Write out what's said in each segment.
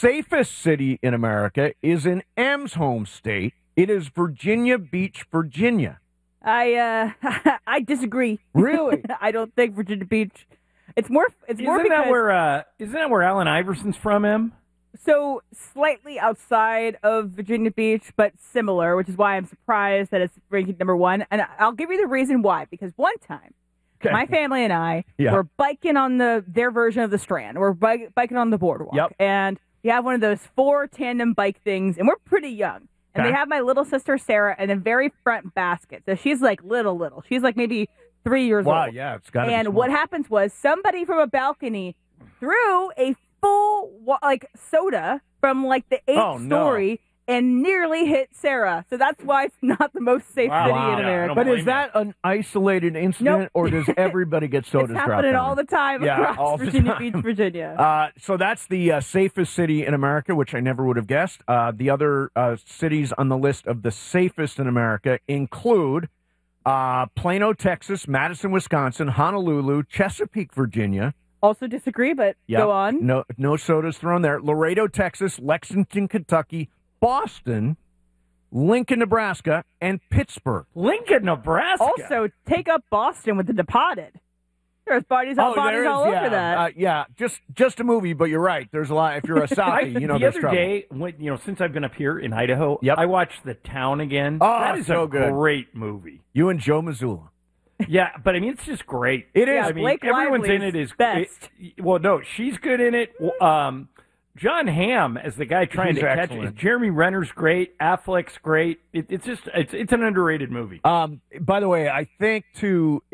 safest city in America is in M's home state. It is Virginia Beach, Virginia. I disagree. Really? I don't think Virginia Beach. It's more Isn't because that where Allen Iverson's from, Em? so slightly outside of Virginia Beach, but similar, which is why I'm surprised that it's ranking number one. And I'll give you the reason why. Because one time, my family and I were biking on their version of the Strand. We're biking on the boardwalk, and we have one of those 4 tandem bike things, and we're pretty young. And they have my little sister Sarah in the very front basket. So she's like little. She's like maybe 3 years old. Wow, yeah, it's got to be And small. what happens was somebody from a balcony threw a full soda from like the 8th story and nearly hit Sarah. So that's why it's not the most safe city in America. But is that an isolated incident, or does everybody get sodas It's dropped happening on all them? the time all across the Virginia time. Beach, Virginia. So that's the safest city in America, which I never would have guessed. The other cities on the list of the safest in America include Plano, Texas, Madison, Wisconsin, Honolulu, Chesapeake, Virginia. Also disagree, but go on. No sodas thrown there. Laredo, Texas, Lexington, Kentucky, Boston, Lincoln, Nebraska, and Pittsburgh. Lincoln, Nebraska. Also, take up Boston with The Departed. There's bodies all over that. Just a movie, but you're right. There's a lot. If you're a Southie, the there's other trouble. day, since I've been up here in Idaho, I watched The Town again. Oh, that is so a good. great movie. You and Joe Missoula. Yeah, but I mean, it's just great. It is. I mean, Blake everyone's Lively in it is best. She's good in it. John Hamm as the guy trying He's to catch excellent. it. Jeremy Renner's great. Affleck's great. It's an underrated movie. By the way, I think too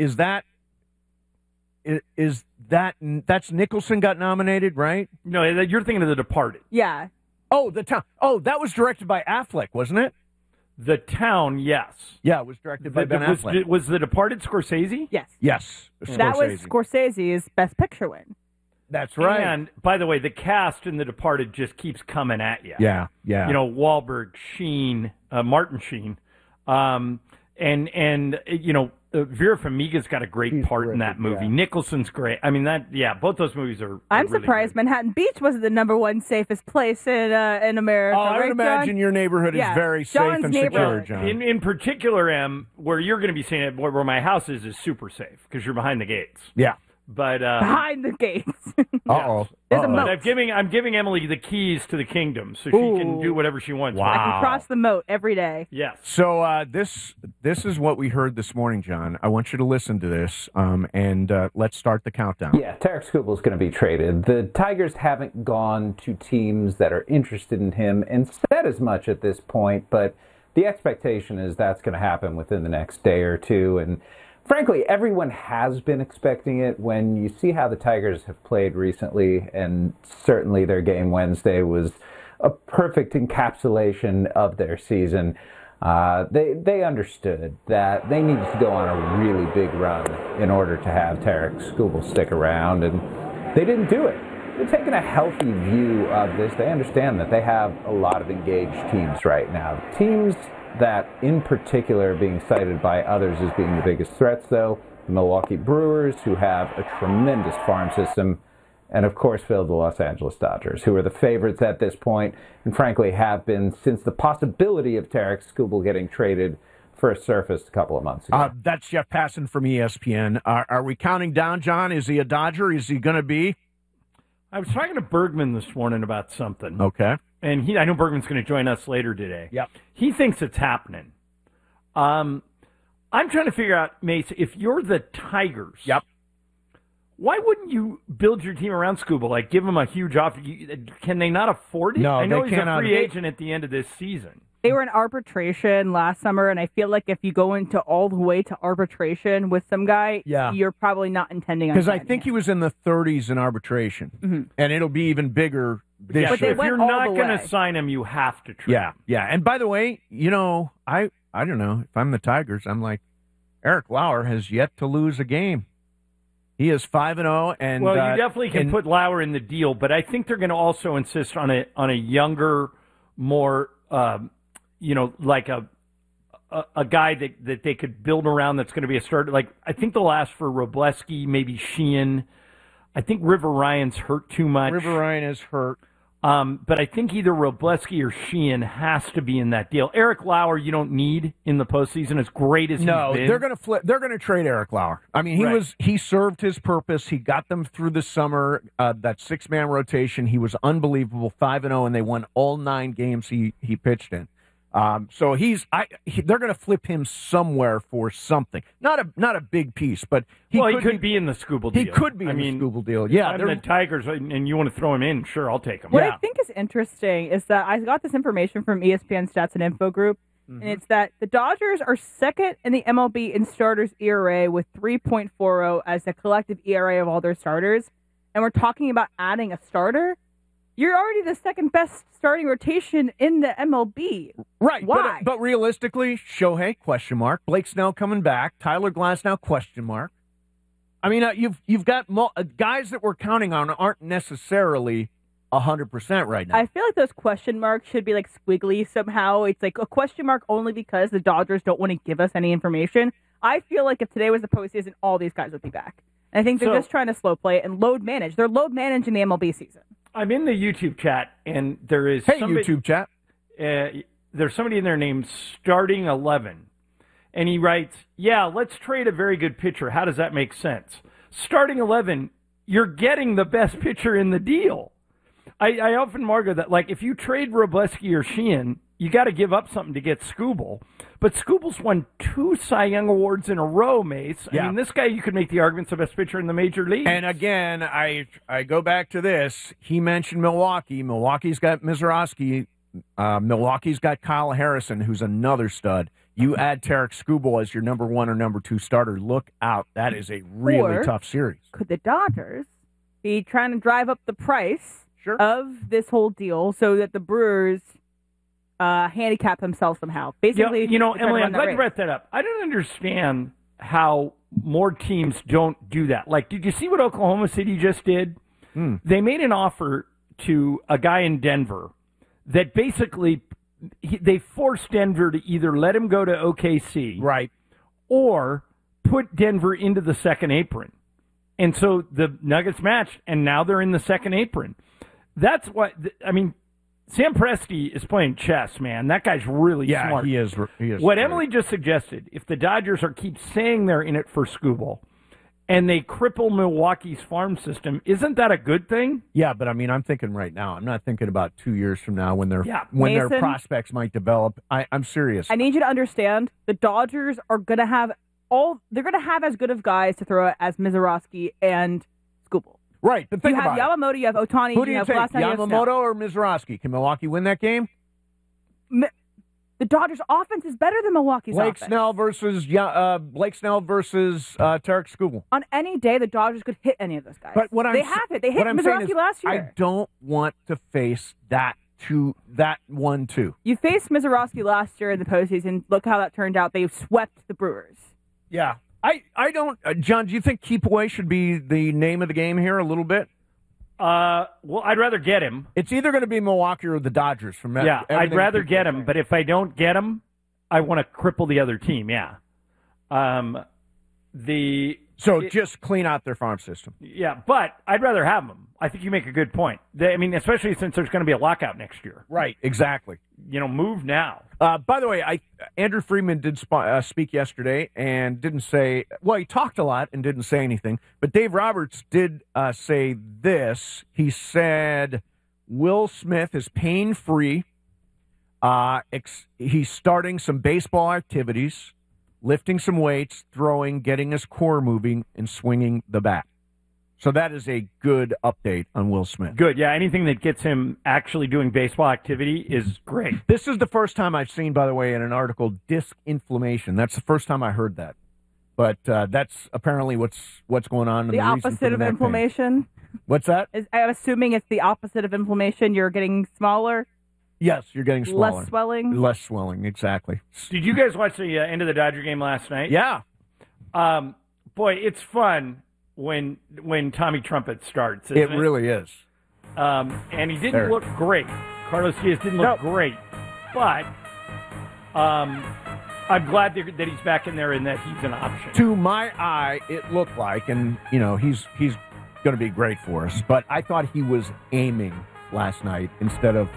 that's Nicholson got nominated, right? No, you're thinking of The Departed. Yeah. Oh, The Town. Oh, that was directed by Affleck, wasn't it? The Town, yes. Yeah, it was directed by Ben Affleck. Was The Departed Scorsese? Yes. Yes, That was Scorsese's Best Picture win. That's right. And by the way, the cast in The Departed just keeps coming at you. Yeah. Wahlberg, Sheen, Martin Sheen, and Vera Farmiga's got a great part in that movie. Yeah. Nicholson's great. I mean both those movies are. I'm really surprised good. Manhattan Beach wasn't the number one safest place in America. Oh, I would right, imagine John? your neighborhood is very John's safe and neighborhood. secure, John. In particular, where you're going to be seeing it, where my house is super safe because you're behind the gates. Yeah. But behind the gates. Uh-oh. There's a Uh-oh. moat. But I'm giving Emily the keys to the kingdom so she can do whatever she wants. Wow. I can cross the moat every day. Yes. So this is what we heard this morning, John. I want you to listen to this, and let's start the countdown. Yeah, Tarek Skubal is going to be traded. The Tigers haven't gone to teams that are interested in him and said as much at this point, but the expectation is that's going to happen within the next day or two. And frankly, everyone has been expecting it. When you see how the Tigers have played recently, and certainly their game Wednesday was a perfect encapsulation of their season, they understood that they needed to go on a really big run in order to have Tarek Skubal stick around, and they didn't do it. They're taking a healthy view of this. They understand that they have a lot of engaged teams right now. Teams that, in particular, are being cited by others as being the biggest threats, though, the Milwaukee Brewers, who have a tremendous farm system, and, of course, Phil, the Los Angeles Dodgers, who are the favorites at this point, and frankly have been since the possibility of Tarek Skubal getting traded first surfaced a couple of months ago. That's Jeff Passan from ESPN. Are we counting down, John? Is he a Dodger? Is he going to be? I was talking to Bergman this morning about something. Okay. And I know Bergman's going to join us later today. Yep. He thinks it's happening. I'm trying to figure out, Mace, if you're the Tigers. Yep. Why wouldn't you build your team around Skubal? Like, give him a huge offer. Can they not afford it? No, I know they he's cannot. a free agent at the end of this season. They were in arbitration last summer, and I feel like if you go into all the way to arbitration with some guy, you're probably not intending on Because I signing think him. he was in the 30s in arbitration, and it'll be even bigger this Yeah, But they year. if went you're all not the going way. to sign him, you have to trade him. Yeah. And by the way, I don't know. If I'm the Tigers, I'm like, Eric Lauer has yet to lose a game. He is 5-0, and Well, you definitely can put Lauer in the deal, but I think they're going to also insist on a younger, more like a guy that they could build around that's going to be a starter. Like, I think they'll ask for Robleski, maybe Sheehan. I think River Ryan's hurt too much. River Ryan is hurt. But I think either Wrobleski or Sheehan has to be in that deal. Eric Lauer, you don't need in the postseason as great as he's been. They're going to flip. They're going to trade Eric Lauer. I mean, he served his purpose. He got them through the summer. That 6-man rotation, he was unbelievable. 5-0, and they won all 9 games he pitched in. So they're going to flip him somewhere for something. Not a big piece, but he could be in the Skubal deal. He could be in the Skubal deal. Yeah, I'm the Tigers, and you want to throw him in? Sure, I'll take him. What I think is interesting is that I got this information from ESPN Stats and Info Group, and it's that the Dodgers are second in the MLB in starters ERA with 3.40 as the collective ERA of all their starters, and we're talking about adding a starter. You're already the second best starting rotation in the MLB. Right. Why? But realistically, Shohei, question mark. Blake Snell coming back. Tyler Glasnow, question mark. I mean, you've got guys that we're counting on aren't necessarily 100% right now. I feel like those question marks should be like squiggly somehow. It's like a question mark only because the Dodgers don't want to give us any information. I feel like if today was the postseason, all these guys would be back. And I think they're just trying to slow play and load manage. They're load managing the MLB season. I'm in the YouTube chat, and there is YouTube chat. There's somebody in there named Starting 11, and he writes, "Yeah, let's trade a very good pitcher. How does that make sense? Starting 11, you're getting the best pitcher in the deal." I often argue that, like, if you trade Wrobleski or Sheehan, you got to give up something to get Skubal. But Skubal's won 2 Cy Young Awards in a row, Mace. I mean, this guy, you could make the argument's the best pitcher in the major leagues. And again, I go back to this. He mentioned Milwaukee. Milwaukee's got Mizorowski. Milwaukee's got Kyle Harrison, who's another stud. You add Tarik Skubal as your number 1 or number 2 starter. Look out. That is a really tough series. Could the Dodgers be trying to drive up the price of this whole deal so that the Brewers handicap themselves somehow? Basically, Emily, I'm glad you brought that up. I don't understand how more teams don't do that. Like, did you see what Oklahoma City just did? They made an offer to a guy in Denver that basically they forced Denver to either let him go to OKC, right, or put Denver into the second apron. And so the Nuggets matched, and now they're in the second apron. That's what I mean. Sam Presti is playing chess, man. That guy's really smart. He is. What Emily just suggested, if the Dodgers keep saying they're in it for Skubal, and they cripple Milwaukee's farm system, isn't that a good thing? Yeah, but I mean, I'm thinking right now. I'm not thinking about 2 years from now when their prospects might develop. I'm serious. I need you to understand the Dodgers are going to have as good of guys to throw as Mizorowski and Skubal. Right, but think about it. You have Yamamoto, you have Ohtani, Who do you have take, Glasnow, Yamamoto or Mizorowski? Can Milwaukee win that game? The Dodgers' offense is better than Milwaukee's offense. Blake Snell versus Tarik Skubal. On any day, the Dodgers could hit any of those guys. But they hit Mizorowski last year. I don't want to face that 1-2. You faced Mizorowski last year in the postseason. Look how that turned out. They swept the Brewers. Yeah. I don't, John, do you think keep away should be the name of the game here a little bit? Well, I'd rather get him. It's either going to be Milwaukee or the Dodgers. I'd rather get him, but if I don't get him, I want to cripple the other team, just clean out their farm system. Yeah, but I'd rather have them. I think you make a good point. Especially since there's going to be a lockout next year. Right, exactly. Move now. By the way, Andrew Friedman did speak yesterday and didn't say, well, he talked a lot and didn't say anything, but Dave Roberts did say this. He said Will Smith is pain-free. He's starting some baseball activities, lifting some weights, throwing, getting his core moving, and swinging the bat. So that is a good update on Will Smith. Good, yeah. Anything that gets him actually doing baseball activity is great. This is the first time I've seen, by the way, in an article, disc inflammation. That's the first time I heard that. But that's apparently what's going on. The opposite of inflammation? What's that? I'm assuming it's the opposite of inflammation. You're getting smaller? Yes, you're getting smaller. Less swelling? Less swelling, exactly. Did you guys watch the end of the Dodger game last night? Yeah. Boy, it's fun when Tommy Trumpet starts, isn't it? It really is. And he didn't look great. Carlos Diaz didn't look great. But I'm glad that he's back in there and that he's an option. To my eye, it looked like, and he's going to be great for us, but I thought he was aiming last night instead of